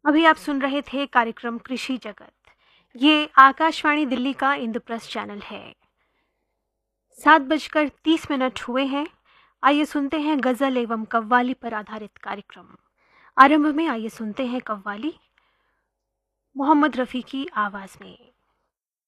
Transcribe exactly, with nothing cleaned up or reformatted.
अभी आप सुन रहे थे कार्यक्रम कृषि जगत। ये आकाशवाणी दिल्ली का इंद्रप्रस्थ चैनल है। सात बजकर तीस मिनट हुए हैं। आइए सुनते हैं गजल एवं कव्वाली पर आधारित कार्यक्रम। आरंभ में आइए सुनते हैं कव्वाली मोहम्मद रफ़ी की आवाज़ में।